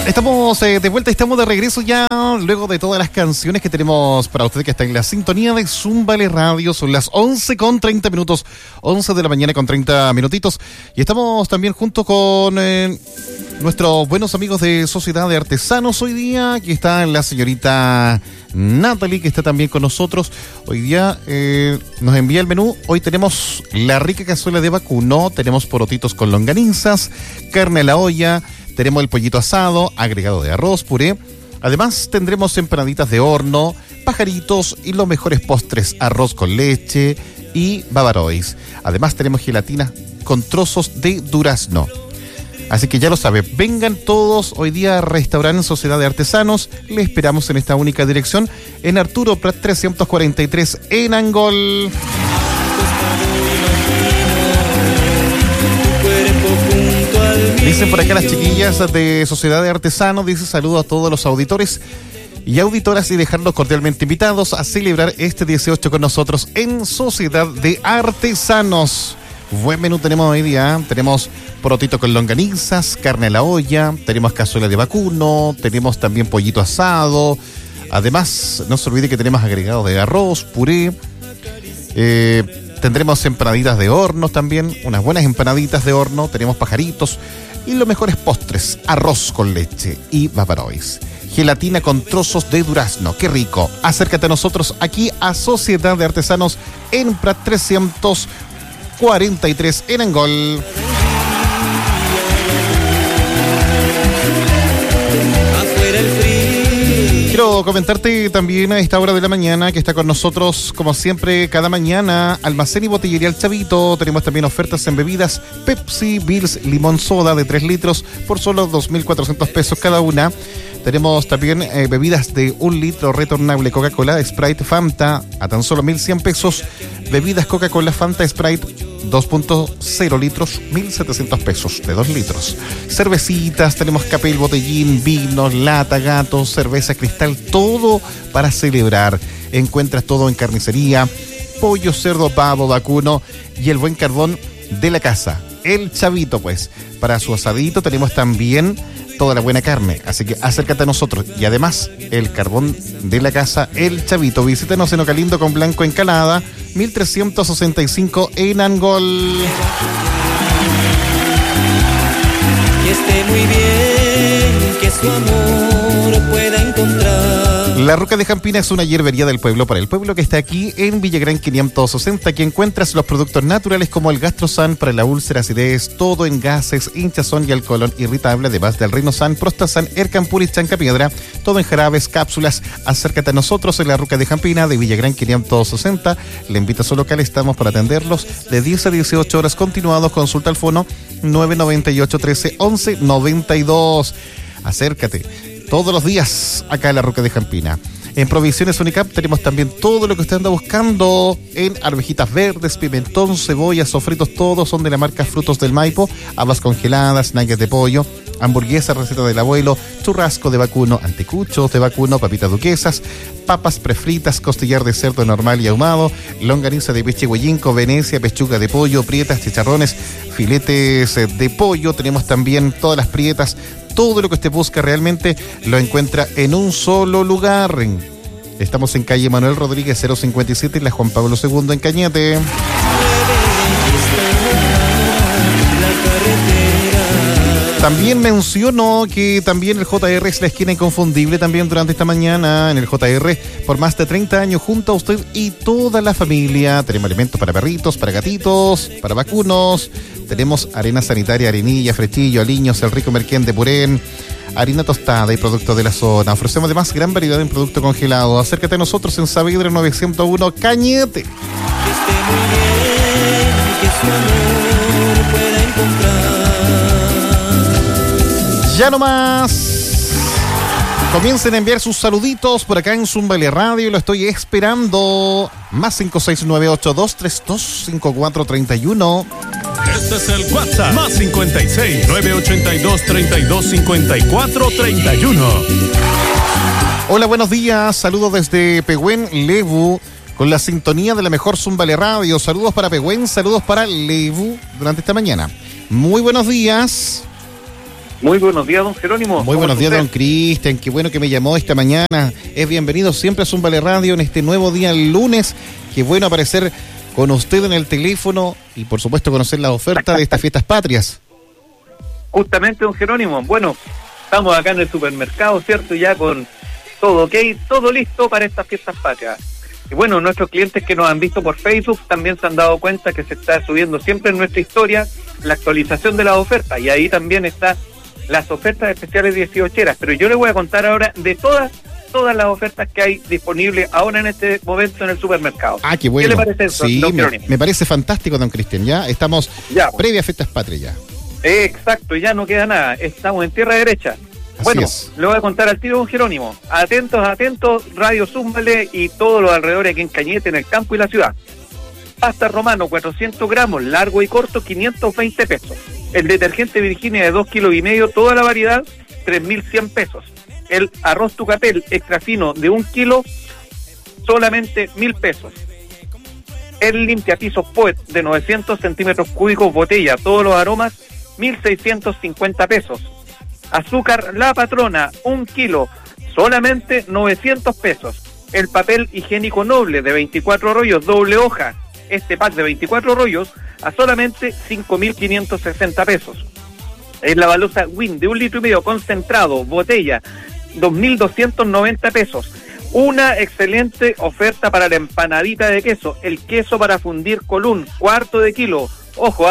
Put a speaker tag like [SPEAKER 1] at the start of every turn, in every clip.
[SPEAKER 1] Estamos de vuelta, estamos de regreso ya, luego de todas las canciones que tenemos para usted que está en la sintonía de Zúmbale Radio. Son las 11:30, 11 de la mañana con 30 minutitos. Y estamos también junto con nuestros buenos amigos de Sociedad de Artesanos hoy día. Aquí está la señorita Natalie, que está también con nosotros. Hoy día nos envía el menú. Hoy tenemos la rica cazuela de vacuno, tenemos porotitos con longanizas, carne a la olla, tenemos el pollito asado, agregado de arroz, puré. Además tendremos empanaditas de horno, pajaritos y los mejores postres, arroz con leche y bavarois. Además tenemos gelatina con trozos de durazno. Así que ya lo sabe, vengan todos hoy día a Restaurante Sociedad de Artesanos. Le esperamos en esta única dirección, en Arturo Prat 343 en Angol. Dicen por acá las chiquillas de Sociedad de Artesanos, dice saludos a todos los auditores y auditoras y dejarlos cordialmente invitados a celebrar este 18 con nosotros en Sociedad de Artesanos. Buen menú tenemos hoy día, tenemos porotito con longanizas, carne a la olla, tenemos cazuela de vacuno, tenemos también pollito asado, además no se olvide que tenemos agregados de arroz, puré, tendremos empanaditas de horno también, unas buenas empanaditas de horno, tenemos pajaritos y los mejores postres, arroz con leche y bavarois. Gelatina con trozos de durazno, qué rico. Acércate a nosotros aquí a Sociedad de Artesanos en Prat 343 en Angol. Quiero comentarte también a esta hora de la mañana que está con nosotros, como siempre, cada mañana, Almacén y Botillería El Chavito. Tenemos también ofertas en bebidas Pepsi, Bills, limón soda de 3 litros por solo 2.400 pesos cada una. Tenemos también bebidas de 1 litro retornable, Coca-Cola, Sprite, Fanta a tan solo 1.100 pesos. Bebidas Coca-Cola, Fanta, Sprite 2.0 litros, 1.700 pesos de 2 litros. Cervecitas, tenemos capel, botellín, vinos, lata, gatos, cerveza, cristal, todo para celebrar. Encuentras todo en carnicería, pollo, cerdo, pavo, vacuno y el buen carbón de la casa. El Chavito, pues, para su asadito tenemos también toda la buena carne, así que acércate a nosotros. Y además, el carbón de la casa, El Chavito. Visítenos en Ocalindo con Blanco Encalada, 1365 en Angol.
[SPEAKER 2] Que esté muy bien, que su amor pueda encontrar.
[SPEAKER 1] La Ruca de Jampina es una hierbería del pueblo para el pueblo que está aquí en Villagrán 560. Aquí encuentras los productos naturales como el Gastrosan para la úlcera, acidez, todo en gases, hinchazón y el colon irritable, además del Rinosan, Prostasan, Ercampuris, Chancapiedra, todo en jarabes, cápsulas. Acércate a nosotros en la Ruca de Jampina de Villagrán 560. Le invito a su local, estamos para atenderlos de 10 a 18 horas continuados. Consulta al fono 998 13 11 92. Acércate todos los días acá en la Roca de Jampina. En Provisiones Unicap tenemos también todo lo que usted anda buscando en arvejitas verdes, pimentón, cebolla, sofritos, todos son de la marca Frutos del Maipo, habas congeladas, nuggets de pollo, hamburguesa, receta del abuelo, churrasco de vacuno, anticuchos de vacuno, papitas duquesas, papas prefritas, costillar de cerdo normal y ahumado, longaniza de pechihuellinco, Venecia, pechuga de pollo, prietas, chicharrones, filetes de pollo. Tenemos también todas las prietas. Todo lo que usted busca realmente lo encuentra en un solo lugar. Estamos en calle Manuel Rodríguez 057 y la Juan Pablo II en Cañete. También menciono que también el JR es la esquina inconfundible también durante esta mañana. En el JR, por más de 30 años, junto a usted y toda la familia. Tenemos alimentos para perritos, para gatitos, para vacunos. Tenemos arena sanitaria, arenilla, frechillo, aliños, el rico merquén de Purén, harina tostada y productos de la zona. Ofrecemos además gran variedad en producto congelado. Acércate a nosotros en Saavedra 901 Cañete.
[SPEAKER 2] Que esté muy bien, que su amor pueda encontrar.
[SPEAKER 1] Ya nomás. Comiencen a enviar sus saluditos por acá en Zúmbale Radio. Lo estoy esperando. Más 56982325431.
[SPEAKER 3] Este es el WhatsApp. Más 56 982 32 54 31.
[SPEAKER 1] Hola, buenos días. Saludos desde Pehuen, Lebu, con la sintonía de la mejor Zúmbale Radio. Saludos para Pehuen, saludos para Lebu durante esta mañana. Muy buenos días.
[SPEAKER 4] Muy buenos días, don Jerónimo.
[SPEAKER 1] Muy buenos días, don Cristian. Qué bueno que me llamó esta mañana. Es bienvenido siempre a Zumba Radio en este nuevo día, el lunes. Qué bueno aparecer con usted en el teléfono y, por supuesto, conocer la oferta de estas fiestas patrias.
[SPEAKER 4] Justamente, don Jerónimo. Bueno, estamos acá en el supermercado, ¿cierto? Ya con todo ok, todo listo para estas fiestas patrias. Y bueno, nuestros clientes que nos han visto por Facebook también se han dado cuenta que se está subiendo siempre en nuestra historia la actualización de las ofertas. Y ahí también está las ofertas especiales 18eras, pero yo les voy a contar ahora de todas las ofertas que hay disponibles ahora en este momento en el supermercado.
[SPEAKER 1] Ah, qué bueno.
[SPEAKER 4] ¿Qué le parece eso,
[SPEAKER 1] sí,
[SPEAKER 4] don
[SPEAKER 1] me parece fantástico, don Cristian. Ya estamos previa a fiestas patrias ya.
[SPEAKER 4] Exacto, ya no queda nada, estamos en tierra derecha.
[SPEAKER 1] Así
[SPEAKER 4] bueno,
[SPEAKER 1] es.
[SPEAKER 4] le voy a contar al tiro, don Jerónimo. Atentos, Radio Zúmbale y todos los alrededores aquí en Cañete, en el campo y la ciudad. Pasta romano, 400 gramos, largo y corto, 520 pesos. El detergente Virginia de 2,5 kilos, toda la variedad, 3.100 pesos. El arroz Tucapel extra fino de 1 kilo, solamente 1.000 pesos. El limpiapisos Poet de 900 centímetros cúbicos, botella, todos los aromas, 1.650 pesos. Azúcar La Patrona, 1 kilo, solamente 900 pesos. El papel higiénico Noble de 24 rollos, doble hoja, este pack de 24 rollos, a solamente 5.560 pesos. Es la balosa Win de 1,5 litros concentrado, botella, 2.290 pesos. Una excelente oferta para la empanadita de queso, el queso para fundir Colún, cuarto de kilo, ojo,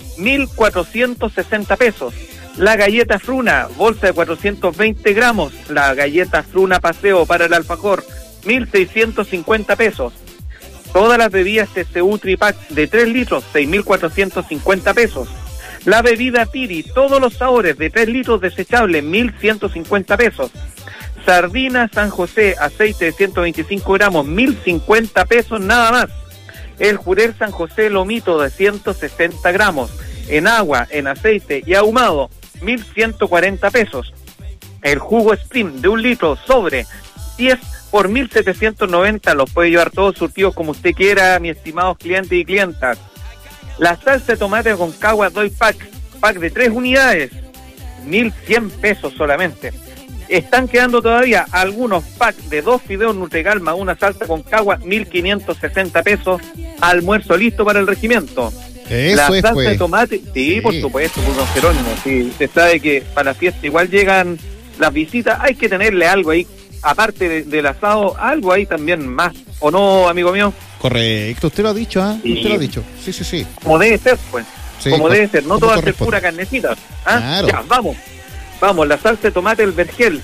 [SPEAKER 4] 1.460 pesos. La galleta Fruna, bolsa de 420 gramos, la galleta Fruna Paseo para el alfajor, 1.650 pesos. Todas las bebidas TCU Tripack de 3 litros, 6.450 pesos. La bebida Piri, todos los sabores de 3 litros desechable, 1.150 pesos. Sardina San José, aceite de 125 gramos, 1.050 pesos nada más. El Jurel San José Lomito de 160 gramos, en agua, en aceite y ahumado, 1.140 pesos. El jugo Spring de 1 litro, sobre 10 por 1.790, los puede llevar todos surtidos como usted quiera, mis estimados clientes y clientas. La salsa de tomate con Concagua doy pack de 3 unidades, 1.100 pesos solamente. Están quedando todavía algunos packs de 2 fideos Nutregalma, una salsa con Concagua, 1.560 pesos, almuerzo listo para el regimiento.
[SPEAKER 1] Eso
[SPEAKER 4] la
[SPEAKER 1] es,
[SPEAKER 4] salsa
[SPEAKER 1] pues.
[SPEAKER 4] de tomate, sí, por supuesto, por don Jerónimo, sí, usted sabe que para la fiesta igual llegan las visitas, hay que tenerle algo ahí, aparte del asado, algo ahí también más, ¿o no, amigo mío?
[SPEAKER 1] Correcto, usted lo ha dicho, ¿ah?
[SPEAKER 4] Sí.
[SPEAKER 1] Usted lo ha dicho, sí.
[SPEAKER 4] Como debe ser, pues,
[SPEAKER 1] Sí,
[SPEAKER 4] como debe ser, no
[SPEAKER 1] como
[SPEAKER 4] todas ser
[SPEAKER 1] corresponde.
[SPEAKER 4] pura carnecita, ¿ah?
[SPEAKER 1] Claro.
[SPEAKER 4] Ya, vamos, la salsa de tomate El Vergel,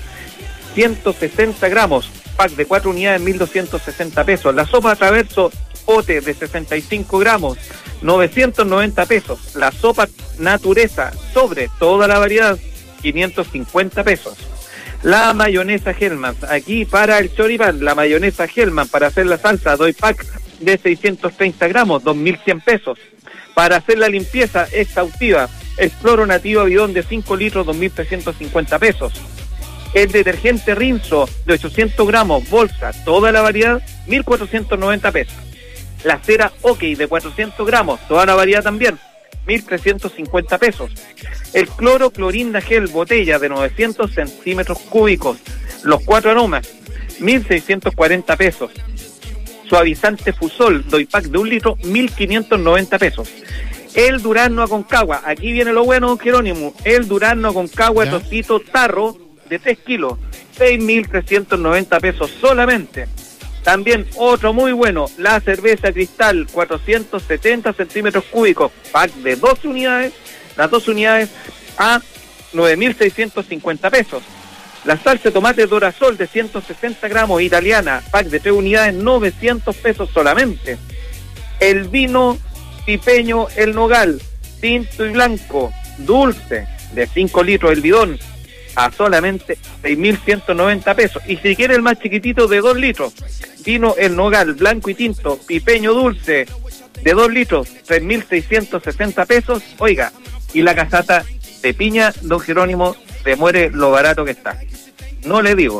[SPEAKER 4] 160 gramos, pack de 4 unidades, 1.260 pesos. La sopa Traverso, pote de 65 gramos, 990 pesos. La sopa Natureza, sobre toda la variedad, 550 pesos. La mayonesa Hellman, aquí para el choripán, la mayonesa Hellman para hacer la salsa, doy pack de 630 gramos, 2.100 pesos. Para hacer la limpieza exhaustiva, el cloro nativo bidón de 5 litros, 2.350 pesos. El detergente Rinzo de 800 gramos, bolsa, toda la variedad, 1.490 pesos. La cera OK de 400 gramos, toda la variedad también, 1.350 pesos. El cloro clorinda gel, botella de 900 centímetros cúbicos, los 4 aromas, 1.640 pesos. Suavizante Fusol, doy pack de 1 litro, 1.590 pesos. El durazno Aconcagua, aquí viene lo bueno, don Jerónimo, el durazno Aconcagua tostito tarro de 3 kilos, 6.390 pesos solamente. También otro muy bueno, la cerveza Cristal, 470 centímetros cúbicos, pack de 12 unidades, las 2 unidades a 9.650 pesos. La salsa de tomate Dorasol de 160 gramos italiana, pack de 3 unidades, 900 pesos solamente. El vino pipeño El Nogal, tinto y blanco, dulce, de 5 litros el bidón, a solamente 6.190 pesos. Y si quiere el más chiquitito de 2 litros, vino El Nogal, blanco y tinto, pipeño dulce, de 2 litros, 3.660 pesos. Oiga, y la casata de piña, don Jerónimo, se muere lo barato que está. No le digo.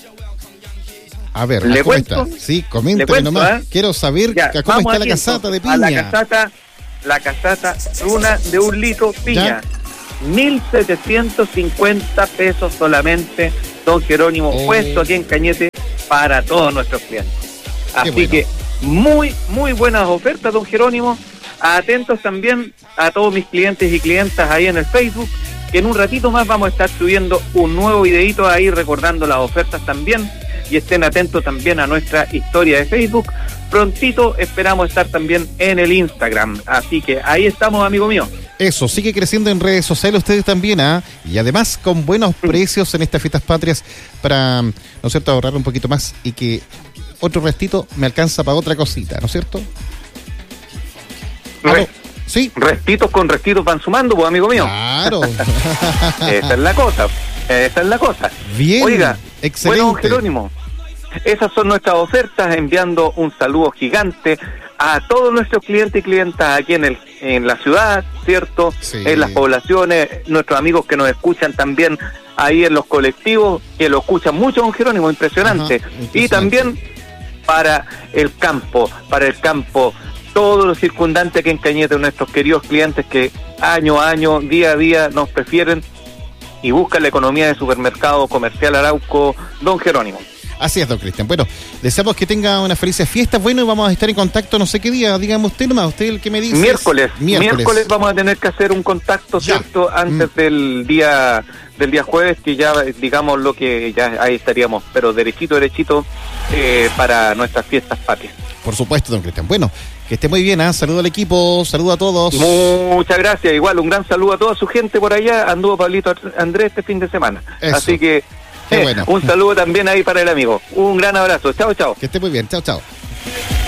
[SPEAKER 1] A ver,
[SPEAKER 4] ¿le
[SPEAKER 1] ¿cómo
[SPEAKER 4] cuento?
[SPEAKER 1] está? Sí, coménteme
[SPEAKER 4] cuento,
[SPEAKER 1] nomás.
[SPEAKER 4] ¿eh?
[SPEAKER 1] Quiero saber
[SPEAKER 4] Ya,
[SPEAKER 1] cómo está la
[SPEAKER 4] aquí,
[SPEAKER 1] casata de
[SPEAKER 4] entonces,
[SPEAKER 1] piña.
[SPEAKER 4] a la casata una de 1 litro piña.
[SPEAKER 1] Ya.
[SPEAKER 4] 1.750 pesos solamente, don Jerónimo, puesto aquí en Cañete para todos nuestros clientes. Así
[SPEAKER 1] bueno.
[SPEAKER 4] que muy, muy buenas ofertas, don Jerónimo. Atentos también a todos mis clientes y clientas ahí en el Facebook, que en un ratito más vamos a estar subiendo un nuevo videito ahí recordando las ofertas también, y estén atentos también a nuestra historia de Facebook. Prontito esperamos estar también en el Instagram, así que ahí estamos, amigo mío.
[SPEAKER 1] Eso, sigue creciendo en redes sociales ustedes también, y además con buenos precios en estas fiestas patrias para, ¿no es cierto?, ahorrar un poquito más y que otro restito me alcanza para otra cosita, ¿no es cierto? Sí.
[SPEAKER 4] Restitos con restitos van sumando, pues, amigo mío.
[SPEAKER 1] Claro.
[SPEAKER 4] Esa es la cosa.
[SPEAKER 1] Bien.
[SPEAKER 4] Oiga,
[SPEAKER 1] excelente.
[SPEAKER 4] Bueno, Jerónimo, esas son nuestras ofertas, enviando un saludo gigante a todos nuestros clientes y clientas aquí en la ciudad, ¿cierto?
[SPEAKER 1] Sí.
[SPEAKER 4] En las poblaciones, nuestros amigos que nos escuchan también ahí en los colectivos, que lo escuchan mucho, don Jerónimo, impresionante.
[SPEAKER 1] Ajá, impresionante.
[SPEAKER 4] Y también para el campo, todo lo circundante aquí en Cañete, nuestros queridos clientes que año a año, día a día nos prefieren y buscan la economía de Supermercado Comercial Arauco, don Jerónimo.
[SPEAKER 1] Así es, don Cristian. Bueno, deseamos que tenga unas felices fiestas. Bueno, y vamos a estar en contacto, no sé qué día, dígame usted nomás, usted el que me dice.
[SPEAKER 4] Miércoles vamos a tener que hacer un contacto,
[SPEAKER 1] ya,
[SPEAKER 4] ¿cierto? Antes del día jueves, que ya digamos lo que ya ahí estaríamos, pero derechito para nuestras fiestas patrias.
[SPEAKER 1] Por supuesto, don Cristian. Bueno, que esté muy bien, saludo al equipo, saludo a todos.
[SPEAKER 4] Muchas gracias, igual un gran saludo a toda su gente por allá. Anduvo Pablito Andrés este fin de semana.
[SPEAKER 1] Eso.
[SPEAKER 4] Así que
[SPEAKER 1] Qué bueno.
[SPEAKER 4] un saludo también ahí para el amigo. Un gran abrazo. Chao, chao.
[SPEAKER 1] Que esté muy bien, chao, chao.